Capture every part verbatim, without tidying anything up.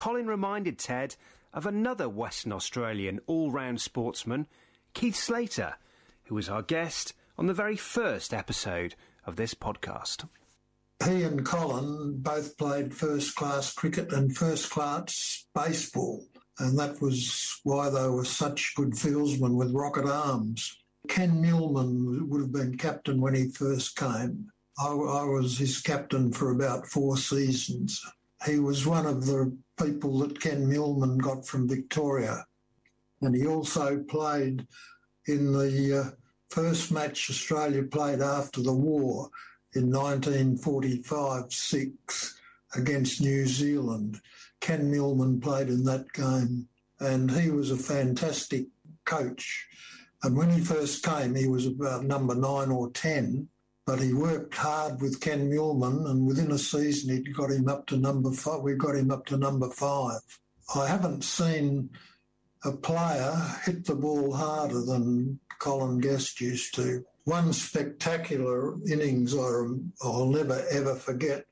Colin reminded Ted of another Western Australian all-round sportsman, Keith Slater, who was our guest on the very first episode of this podcast. He and Colin both played first-class cricket and first-class baseball, and that was why they were such good fieldsmen with rocket arms. Ken Millman would have been captain when he first came. I, I was his captain for about four seasons. He was one of the people that Ken Millman got from Victoria, and he also played in the uh, first match Australia played after the war in nineteen forty-five six against New Zealand. Ken Millman played in that game, and he was a fantastic coach. And when he first came, he was about number nine or ten, but he worked hard with Ken Millman, and within a season he got him up to number five. We got him up to number five. I haven't seen a player hit the ball harder than Colin Guest used to. One spectacular innings I'll never, ever forget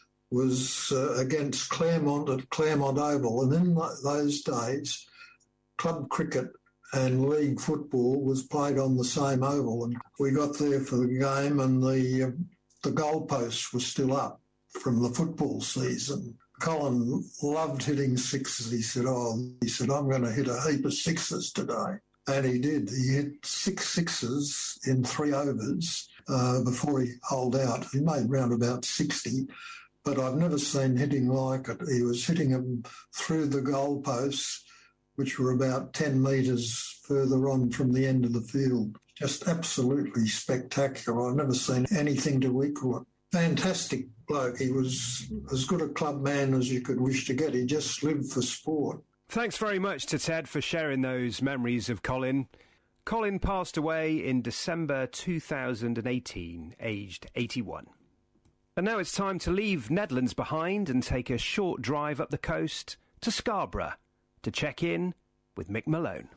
was uh, against Claremont at Claremont Oval. And in those days, club cricket and league football was played on the same oval. And we got there for the game, and the, uh, the goalposts were still up from the football season. Colin loved hitting sixes. He said, oh, he said, I'm going to hit a heap of sixes today. And he did. He hit six sixes in three overs uh, before he holed out. He made round about sixty, but I've never seen hitting like it. He was hitting them through the goalposts, which were about ten metres further on from the end of the field. Just absolutely spectacular. I've never seen anything to equal it. Fantastic bloke. He was as good a club man as you could wish to get. He just lived for sport. Thanks very much to Ted for sharing those memories of Colin. Colin passed away in December two thousand eighteen, aged eighty-one. And now it's time to leave Nedlands behind and take a short drive up the coast to Scarborough to check in with Mick Malone.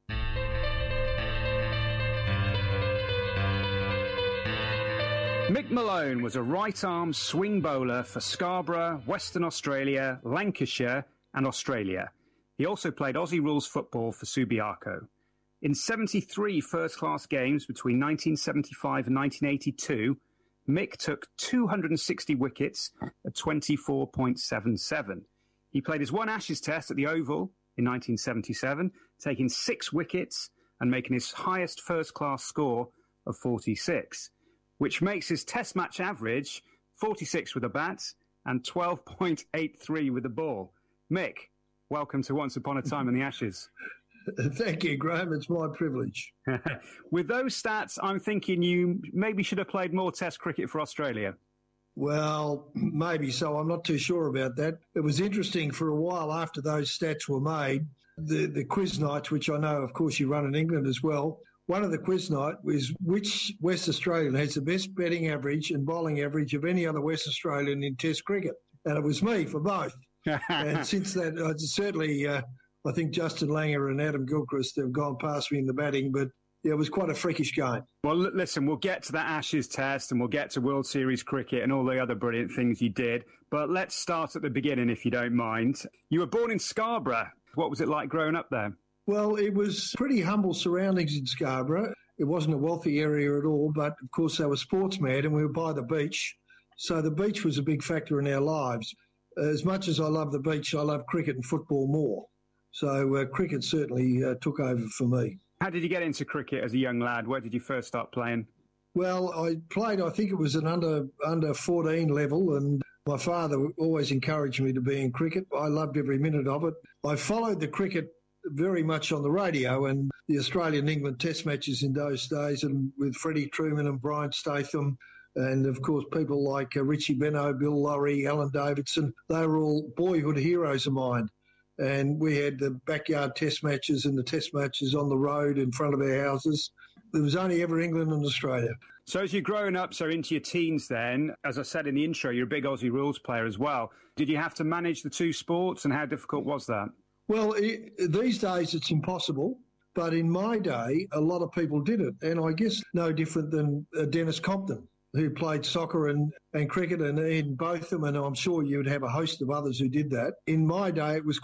Mick Malone was a right-arm swing bowler for Scarborough, Western Australia, Lancashire and Australia. He also played Aussie rules football for Subiaco. In seventy-three first-class games between nineteen seventy-five and nineteen eighty-two, Mick took two hundred sixty wickets at twenty-four point seven seven. He played his one Ashes Test at the Oval in nineteen seventy-seven, taking six wickets and making his highest first-class score of forty-six, which makes his Test match average forty-six with a bat and twelve point eight three with the ball. Mick, welcome to Once Upon a Time in the Ashes. Thank you, Graham. It's my privilege. With those stats, I'm thinking you maybe should have played more Test cricket for Australia. Well, maybe so. I'm not too sure about that. It was interesting for a while after those stats were made, the, the quiz nights, which I know, of course, you run in England as well. One of the quiz night was which West Australian has the best batting average and bowling average of any other West Australian in Test cricket. And it was me for both. And since that, uh, certainly, uh, I think Justin Langer and Adam Gilchrist have gone past me in the batting, but yeah, it was quite a freakish game. Well, listen, we'll get to that Ashes Test and we'll get to World Series cricket and all the other brilliant things you did. But let's start at the beginning, if you don't mind. You were born in Scarborough. What was it like growing up there? Well, it was pretty humble surroundings in Scarborough. It wasn't a wealthy area at all, but of course they were sports mad and we were by the beach. So the beach was a big factor in our lives. As much as I love the beach, I love cricket and football more. So uh, cricket certainly uh, took over for me. How did you get into cricket as a young lad? Where did you first start playing? Well, I played, I think it was an under under fourteen level, and my father always encouraged me to be in cricket. I loved every minute of it. I followed the cricket very much on the radio and the Australian-England Test matches in those days, and with Freddie Truman and Brian Statham, and of course people like uh, Richie Benaud, Bill Lawry, Alan Davidson. They were all boyhood heroes of mine. And we had the backyard test matches and the test matches on the road in front of our houses. There was only ever England and Australia. So as you're growing up, so into your teens then, as I said in the intro, you're a big Aussie rules player as well. Did you have to manage the two sports, and how difficult was that? Well, it, these days it's impossible, but in my day, a lot of people did it. And I guess no different than uh, Dennis Compton. who played soccer and, and cricket, and in both of them, and I'm sure you'd have a host of others who did that. In my day, it was